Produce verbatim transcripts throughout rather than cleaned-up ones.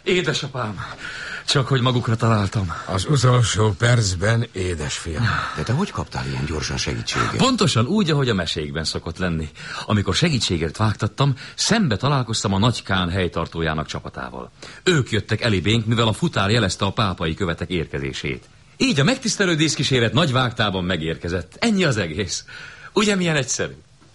Édesapám, csak hogy magukra találtam. Az utolsó percben, édesfiam. De te hogy kaptál ilyen gyorsan segítséget? Pontosan úgy, ahogy a mesékben szokott lenni. Amikor segítségért vágtattam, szembe találkoztam a Nagy Kán helytartójának csapatával. Ők jöttek elibénk, mivel a futár jelezte a pápai követek érkezését. Így a megtisztelő díszkíséret nagy vágtában megérkezett. Ennyi az egész. Ugye milyen egyszerű?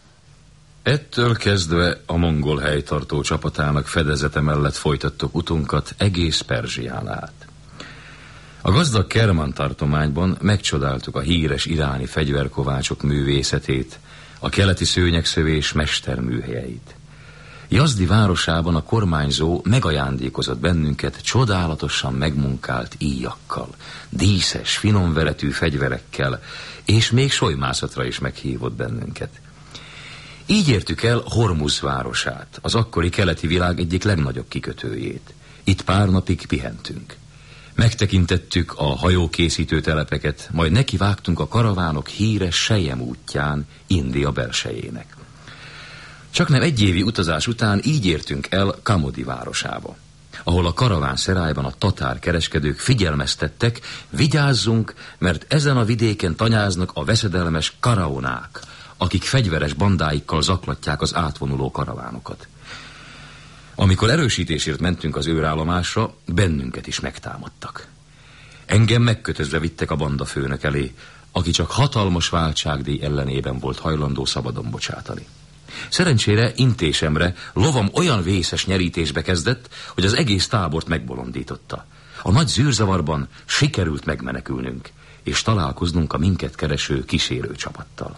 Ettől kezdve a mongol helytartó csapatának fedezete mellett folytattuk utunkat egész Perzsián át. A gazdag Kerman tartományban megcsodáltuk a híres iráni fegyverkovácsok művészetét, a keleti szőnyegszövés mesterműhelyeit. Yazdi városában a kormányzó megajándékozott bennünket csodálatosan megmunkált íjakkal, díszes, finomveretű fegyverekkel, és még solymászatra is meghívott bennünket. Így értük el Hormuz városát, az akkori keleti világ egyik legnagyobb kikötőjét. Itt pár napig pihentünk. Megtekintettük a hajókészítő telepeket, majd nekivágtunk a karavánok híres Sejem útján, India belsejének. Csaknem egyévi utazás után így értünk el Kamodi városába, ahol a karaván szerájban a tatár kereskedők figyelmeztettek, vigyázzunk, mert ezen a vidéken tanyáznak a veszedelmes karaonák, akik fegyveres bandáikkal zaklatják az átvonuló karavánokat. Amikor erősítésért mentünk az őrállomásra, bennünket is megtámadtak. Engem megkötözve vittek a banda főnök elé, aki csak hatalmas váltságdíj ellenében volt hajlandó szabadon bocsátani. Szerencsére, intésemre lovam olyan vészes nyerítésbe kezdett, hogy az egész tábort megbolondította. A nagy zűrzavarban sikerült megmenekülnünk, és találkoznunk a minket kereső kísérő csapattal.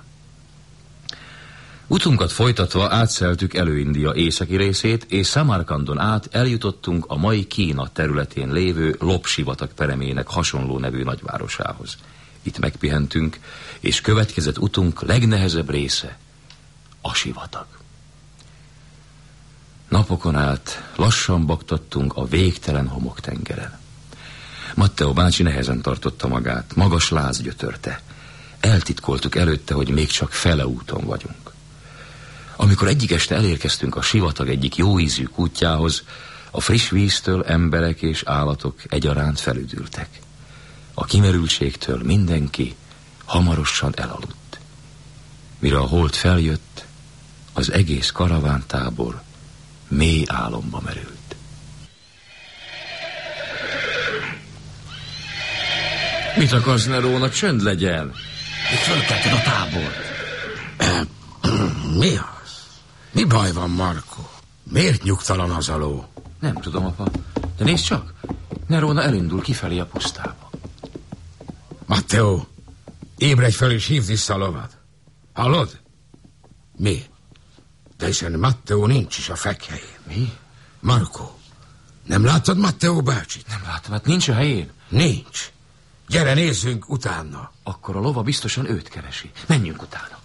Utunkat folytatva átszeltük Elő-India északi részét, és Samarkandon át eljutottunk a mai Kína területén lévő Lop-sivatag peremének hasonló nevű nagyvárosához. Itt megpihentünk, és következett utunk legnehezebb része, a sivatag. Napokon át lassan baktattunk a végtelen homoktengeren. Matteo bácsi nehezen tartotta magát, magas láz gyötörte. Eltitkoltuk előtte, hogy még csak fele úton vagyunk. Amikor egyik este elérkeztünk a sivatag egyik jóízű kútjához, a friss víztől emberek és állatok egyaránt felüdültek. A kimerültségtől mindenki hamarosan elaludt. Mire a hold feljött, az egész karavántábor mély álomba merült. Mit akarsz, Nerónak? Csönd legyen! Itt fölkelted a tábort. Mi az? Mi baj van, Marco? Miért nyugtalan az a ló? Nem tudom, apa. De nézd csak! Neróna elindul kifelé a pusztába. Matteo, ébredj fel és hívd vissza a lovad. Hallod? Mi? De hiszen Matteo nincs is a fekhelyén. Mi? Marco, nem láttad Matteo bácsit? Nem látom, hát nincs a helyén. Nincs. Gyere, nézzünk utána. Akkor a lova biztosan őt keresi. Menjünk utána.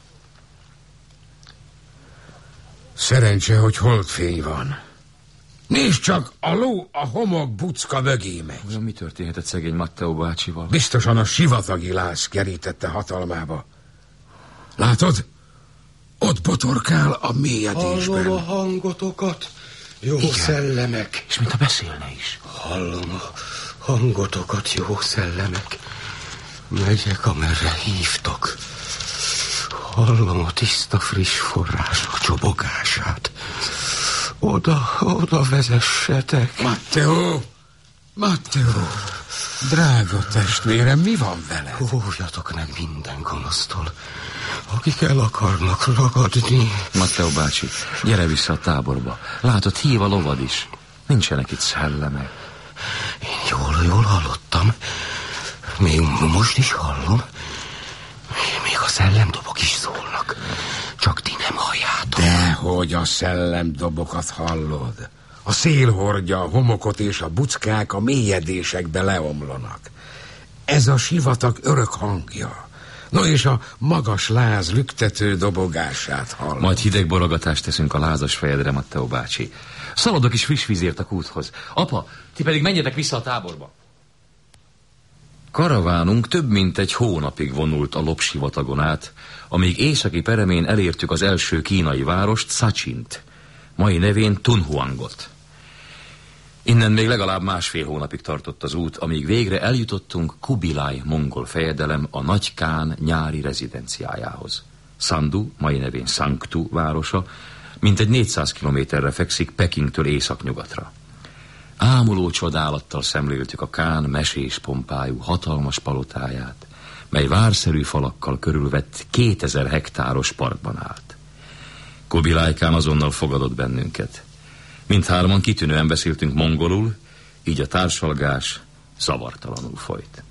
Szerencse, hogy holdfény van. Nézd csak, a ló a homok bucka mögé megy. Olyan mi történhetett szegény Matteo bácsival? Biztosan a sivatagi láz kerítette hatalmába. Látod? Ott botorkál a mélyedésben. Hallom a hangotokat, jó Igen. szellemek. És mintha beszélne is. Hallom a hangotokat, jó szellemek. Megyek, amerre hívtok. Hallom a tiszta, friss források csobogását. Oda, oda vezessetek. Matteo! Matteo! Drága testvérem, mi van veled? Óvjatok meg minden gonosztól, akik el akarnak ragadni. Matteo bácsi, gyere vissza a táborba. Látod, hív a lovad is. Nincsenek itt szellemek. Én jól, jól hallottam. Még most is hallom. Még a szellemdobok is szólnak. Csak ti nem halljátok. Dehogy a szellemdobokat hallod. A szél hordja a homokot, és a buckák a mélyedésekbe leomlanak. Ez a sivatag örök hangja. No, és a magas láz lüktető dobogását hallod. Majd hideg borogatást teszünk a lázas fejedre, Matteo bácsi. Szaladok is friss vízért a kúthoz. Apa, ti pedig menjetek vissza a táborba. Karavánunk több mint egy hónapig vonult a Lop-sivatagon át, amíg északi peremén elértük az első kínai várost, Szacsint, mai nevén Tunhuangot. Innen még legalább másfél hónapig tartott az út, amíg végre eljutottunk Kubilai mongol fejedelem a Nagy Kán nyári rezidenciájához. Sandu, mai nevén Sangtu városa, mintegy négyszáz kilométerre fekszik Pekingtől északnyugatra. Ámuló csodálattal szemléltük a Kán mesés pompájú hatalmas palotáját, mely várszerű falakkal körülvett kétezer hektáros parkban állt. Kubilai Kán azonnal fogadott bennünket. Mindhárman kitűnően beszéltünk mongolul, így a társalgás zavartalanul folyt.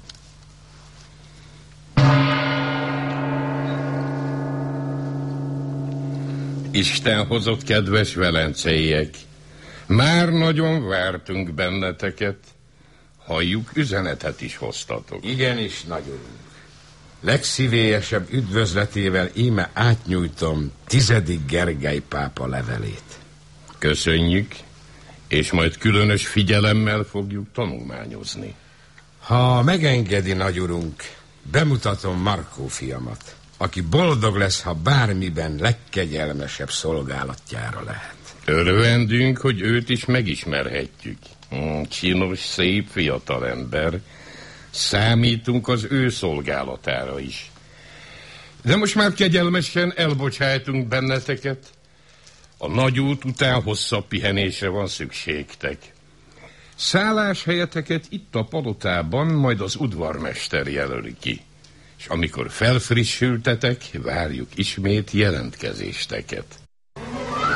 Isten hozott, kedves velenceiek! Már nagyon vártunk benneteket. Halljuk, üzenetet is hoztatok. Igenis, nagyon. Legszívélyesebb üdvözletével íme átnyújtom tizedik Gergely pápa levelét. Köszönjük, és majd különös figyelemmel fogjuk tanulmányozni. Ha megengedi, nagyurunk, bemutatom Markó fiamat, aki boldog lesz, ha bármiben legkegyelmesebb szolgálatjára lehet. Örvendünk, hogy őt is megismerhetjük. Hmm, csinos, szép fiatalember. Számítunk az ő szolgálatára is. De most már kegyelmesen elbocsájtunk benneteket. A nagy út után hosszabb pihenésre van szükségtek. Szálláshelyeteket itt a palotában majd az udvarmester jelöli ki. És amikor felfrissültetek, várjuk ismét jelentkezésteket.